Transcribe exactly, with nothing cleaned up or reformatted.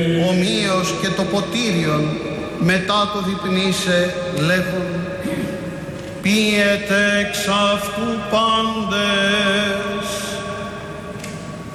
Ομοίως και το ποτήριον μετά το διπνήσε λέγον, πίετε εξ αυτού πάντες.